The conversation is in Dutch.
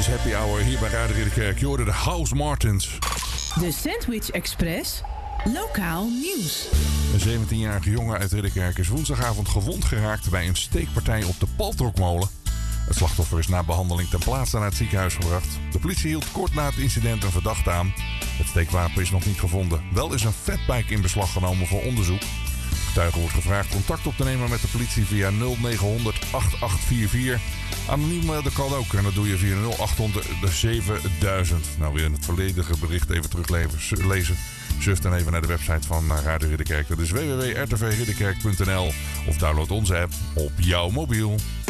is Happy Hour hier bij Radio Ridderkerk. Je hoorde de House Martins. De Sandwich Express. Lokaal nieuws. Een 17-jarige jongen uit Ridderkerk is woensdagavond gewond geraakt bij een steekpartij op de Paltrokmolen. Het slachtoffer is na behandeling ter plaatse naar het ziekenhuis gebracht. De politie hield kort na het incident een verdachte aan. Het steekwapen is nog niet gevonden. Wel is een fatbike in beslag genomen voor onderzoek. Getuigen wordt gevraagd contact op te nemen met de politie via 0900 8844. Anoniem de call ook en dat doe je via 0800 7000. Nou, weer het volledige bericht even teruglezen. Surf dan even naar de website van Radio Ridderkerk. Dat is www.rtvridderkerk.nl of download onze app op jouw mobiel.